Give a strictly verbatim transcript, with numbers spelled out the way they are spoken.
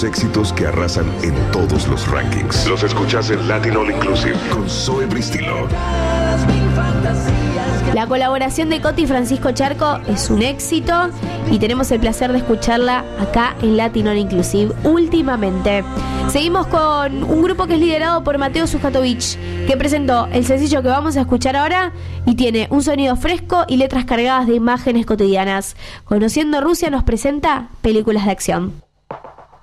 los éxitos que arrasan en todos los rankings. Los escuchás en Latin All Inclusive con Zoe Bristilo. La colaboración de Coti y Francisco Charco es un éxito y tenemos el placer de escucharla acá en Latin All Inclusive últimamente. Seguimos con un grupo que es liderado por Mateo Sujatovic, que presentó el sencillo que vamos a escuchar ahora y tiene un sonido fresco y letras cargadas de imágenes cotidianas. Conociendo Rusia nos presenta películas de acción.